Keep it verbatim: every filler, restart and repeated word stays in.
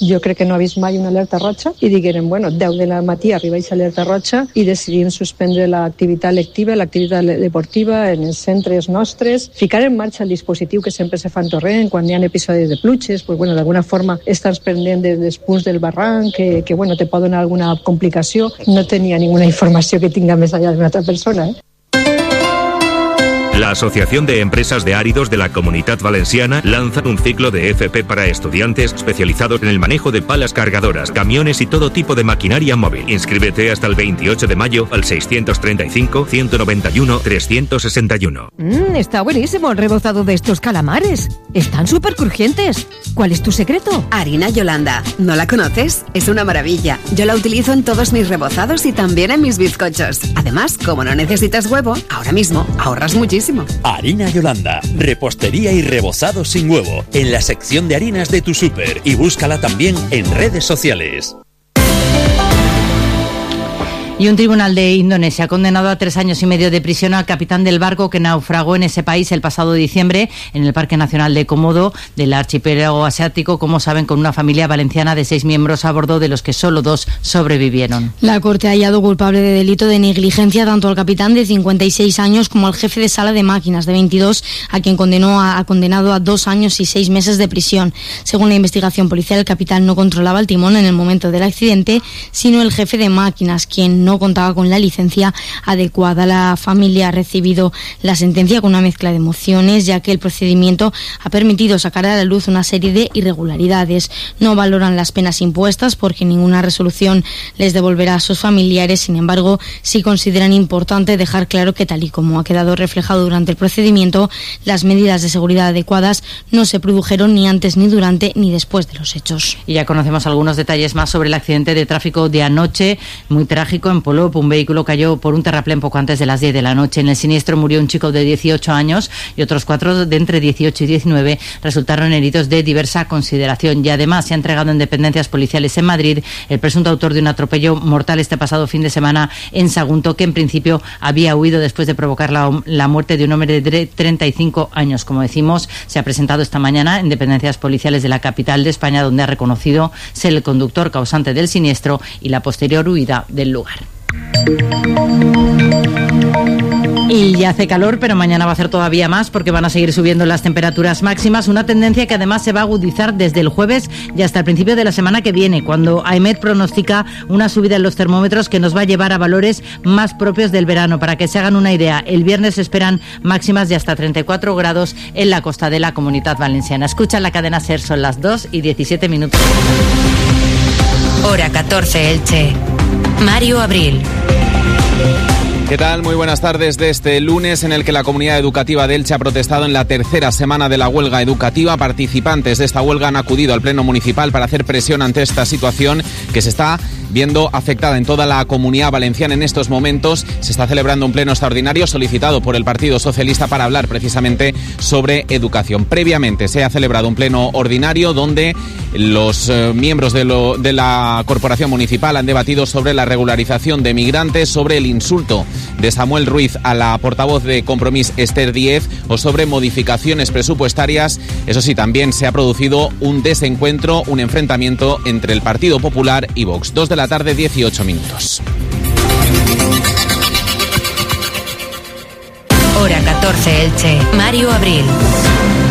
Jo crec que no ha vist mai una alerta roja i digueren, bueno, deu de la matí arriba aquesta alerta roja i decidim suspendre l'activitat lectiva, l'activitat deportiva en els centres nostres, ficar en marxa el dispositiu que sempre se fa en Torrent quan hi ha episodis de pluges, pues, bueno, d'alguna forma estàs pendent dels punts del barranc que, que bueno, te pot donar alguna complicació. No tenia ninguna informació que tinga més allà d'una altra persona, eh? La Asociación de Empresas de Áridos de la Comunitat Valenciana lanza un ciclo de F P para estudiantes especializados en el manejo de palas cargadoras, camiones y todo tipo de maquinaria móvil. Inscríbete hasta el veintiocho de mayo al seiscientos treinta y cinco, ciento noventa y uno, trescientos sesenta y uno. Mm, está buenísimo el rebozado de estos calamares. Están súper crujientes. ¿Cuál es tu secreto? Harina Yolanda. ¿No la conoces? Es una maravilla. Yo la utilizo en todos mis rebozados y también en mis bizcochos. Además, como no necesitas huevo, ahora mismo ahorras muchísimo. Harina Yolanda, repostería y rebozado sin huevo, en la sección de harinas de tu súper y búscala también en redes sociales. Y un tribunal de Indonesia ha condenado a tres años y medio de prisión al capitán del barco que naufragó en ese país el pasado diciembre en el Parque Nacional de Komodo del archipiélago asiático, como saben, con una familia valenciana de seis miembros a bordo, de los que solo dos sobrevivieron. La Corte ha hallado culpable de delito de negligencia tanto al capitán de cincuenta y seis años como al jefe de sala de máquinas de veintidós, a quien condenó a, a condenado a dos años y seis meses de prisión. Según la investigación policial, el capitán no controlaba el timón en el momento del accidente, sino el jefe de máquinas, quien no contaba con la licencia adecuada. La familia ha recibido la sentencia con una mezcla de emociones, ya que el procedimiento ha permitido sacar a la luz una serie de irregularidades. No valoran las penas impuestas porque ninguna resolución les devolverá a sus familiares. Sin embargo, sí consideran importante dejar claro que, tal y como ha quedado reflejado durante el procedimiento, las medidas de seguridad adecuadas no se produjeron ni antes, ni durante, ni después de los hechos. Y ya conocemos algunos detalles más sobre el accidente de tráfico de anoche, muy trágico, en Polop. Un vehículo cayó por un terraplén poco antes de las diez de la noche. En el siniestro murió un chico de dieciocho años y otros cuatro de entre dieciocho y diecinueve resultaron heridos de diversa consideración. Y además se ha entregado en dependencias policiales en Madrid el presunto autor de un atropello mortal este pasado fin de semana en Sagunto, que en principio había huido después de provocar la, la muerte de un hombre de treinta y cinco años. Como decimos, se ha presentado esta mañana en dependencias policiales de la capital de España, donde ha reconocido ser el conductor causante del siniestro y la posterior huida del lugar. Y ya hace calor, pero mañana va a hacer todavía más porque van a seguir subiendo las temperaturas máximas, una tendencia que además se va a agudizar desde el jueves y hasta el principio de la semana que viene, cuando AEMET pronostica una subida en los termómetros que nos va a llevar a valores más propios del verano. Para que se hagan una idea, el viernes se esperan máximas de hasta treinta y cuatro grados en la costa de la Comunidad Valenciana. Escucha la cadena SER, son las dos y diecisiete minutos. Hora catorce, Elche. Mario Abril. ¿Qué tal? Muy buenas tardes de este lunes en el que la comunidad educativa de Elche ha protestado en la tercera semana de la huelga educativa. Participantes de esta huelga han acudido al Pleno Municipal para hacer presión ante esta situación que se está viendo afectada en toda la Comunidad Valenciana en estos momentos. Se está celebrando un pleno extraordinario solicitado por el Partido Socialista para hablar precisamente sobre educación. Previamente se ha celebrado un pleno ordinario donde los eh, miembros de, lo, de la Corporación Municipal han debatido sobre la regularización de migrantes, sobre el insulto de Samuel Ruiz a la portavoz de Compromís, Esther Díez, o sobre modificaciones presupuestarias. Eso sí, también se ha producido un desencuentro, un enfrentamiento entre el Partido Popular y Vox. Dos de la tarde, dieciocho minutos. Hora catorce, Elche. Mario Abril.